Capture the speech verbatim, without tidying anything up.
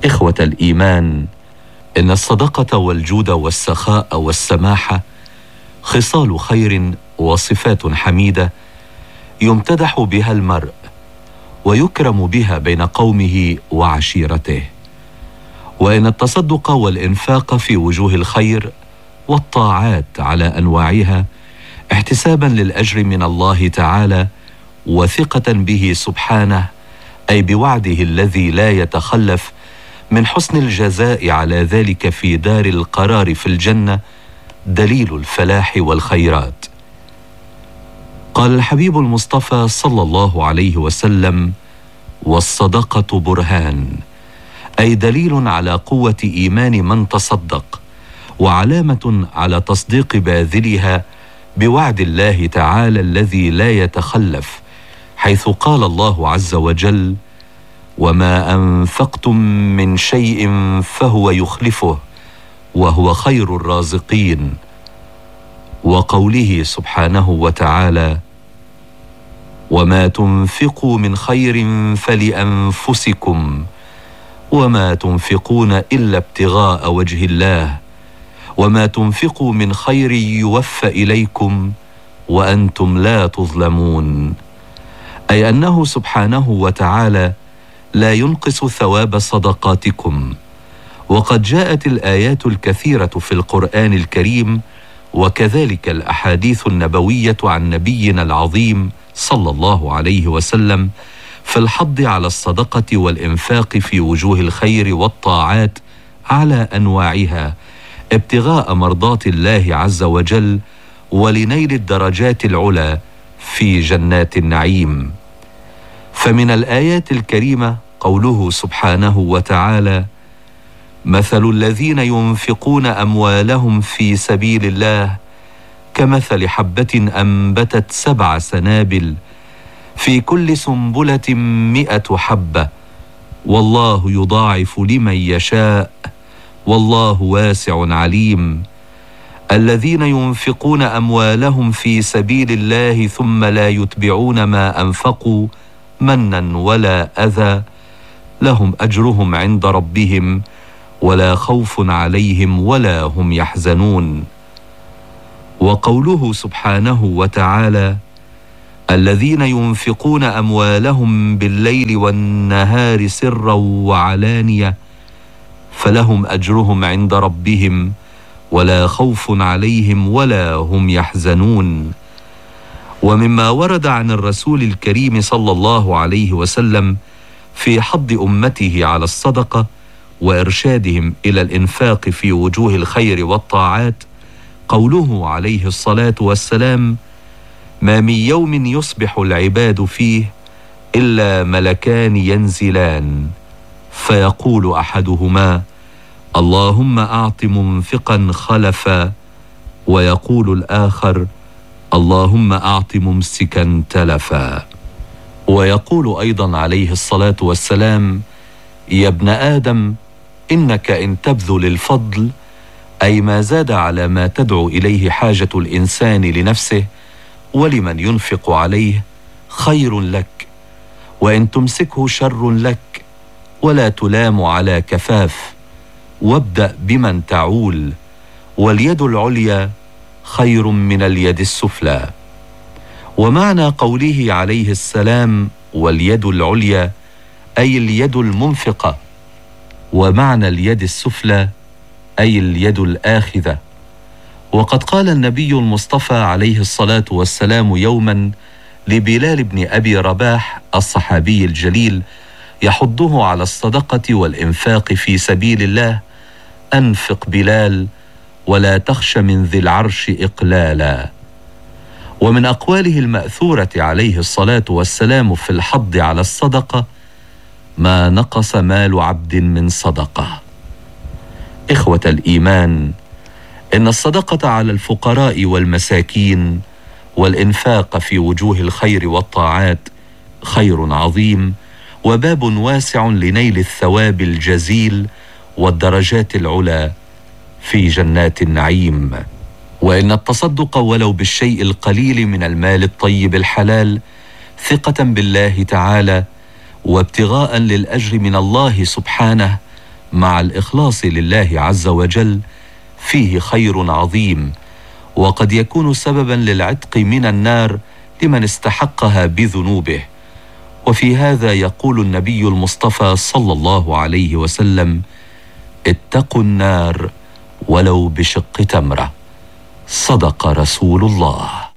إخوة الإيمان، إن الصدقة والجود والسخاء والسماحة خصال خير وصفات حميدة يمتدح بها المرء ويكرم بها بين قومه وعشيرته. وإن التصدق والإنفاق في وجوه الخير والطاعات على أنواعها احتسابا للأجر من الله تعالى وثقة به سبحانه، أي بوعده الذي لا يتخلف من حسن الجزاء على ذلك في دار القرار في الجنة، دليل الفلاح والخيرات. قال الحبيب المصطفى صلى الله عليه وسلم: والصدقة برهان، أي دليل على قوة إيمان من تصدق، وعلامة على تصديق باذلها بوعد الله تعالى الذي لا يتخلف، حيث قال الله عز وجل: وما أنفقتم من شيء فهو يخلفه وهو خير الرازقين. وقوله سبحانه وتعالى: وما تنفقوا من خير فلأنفسكم وما تنفقون إلا ابتغاء وجه الله وما تنفقوا من خير يوفى إليكم وأنتم لا تظلمون. أي أنه سبحانه وتعالى لا ينقص ثواب صدقاتكم. وقد جاءت الآيات الكثيرة في القرآن الكريم وكذلك الأحاديث النبوية عن نبينا العظيم صلى الله عليه وسلم في الحض على الصدقة والإنفاق في وجوه الخير والطاعات على أنواعها، ابتغاء مرضات الله عز وجل ولنيل الدرجات العلى في جنات النعيم. فمن الآيات الكريمة قوله سبحانه وتعالى: مثل الذين ينفقون أموالهم في سبيل الله كمثل حبة أنبتت سبع سنابل في كل سنبلة مئة حبة والله يضاعف لمن يشاء والله واسع عليم. الذين ينفقون أموالهم في سبيل الله ثم لا يتبعون ما أنفقوا منا ولا أذى لهم أجرهم عند ربهم ولا خوف عليهم ولا هم يحزنون. وقوله سبحانه وتعالى: الذين ينفقون أموالهم بالليل والنهار سرا وعلانية فلهم أجرهم عند ربهم ولا خوف عليهم ولا هم يحزنون. ومما ورد عن الرسول الكريم صلى الله عليه وسلم في حض أمته على الصدقة وإرشادهم إلى الإنفاق في وجوه الخير والطاعات قوله عليه الصلاة والسلام: ما من يوم يصبح العباد فيه إلا ملكان ينزلان فيقول أحدهما: اللهم أعط منفقا خلفا، ويقول الآخر: اللهم أعط ممسكا تلفا. ويقول أيضا عليه الصلاة والسلام: يا ابن آدم إنك إن تبذل الفضل، أي ما زاد على ما تدعو إليه حاجة الإنسان لنفسه ولمن ينفق عليه، خير لك، وإن تمسكه شر لك، ولا تلام على كفاف، وابدأ بمن تعول، واليد العليا خير من اليد السفلى. ومعنى قوله عليه السلام واليد العليا أي اليد المنفقة، ومعنى اليد السفلى أي اليد الآخذة. وقد قال النبي المصطفى عليه الصلاة والسلام يوما لبلال بن أبي رباح الصحابي الجليل يحضه على الصدقة والإنفاق في سبيل الله: أنفق بلال ولا تخش من ذي العرش إقلالا. ومن أقواله المأثورة عليه الصلاة والسلام في الحض على الصدقة: ما نقص مال عبد من صدقة. إخوة الإيمان، إن الصدقة على الفقراء والمساكين والإنفاق في وجوه الخير والطاعات خير عظيم وباب واسع لنيل الثواب الجزيل والدرجات العلى في جنات النعيم. وإن التصدق ولو بالشيء القليل من المال الطيب الحلال ثقة بالله تعالى وابتغاء للأجر من الله سبحانه مع الإخلاص لله عز وجل فيه خير عظيم، وقد يكون سببا للعتق من النار لمن استحقها بذنوبه. وفي هذا يقول النبي المصطفى صلى الله عليه وسلم: اتقوا النار ولو بشق تمرة. صدق رسول الله.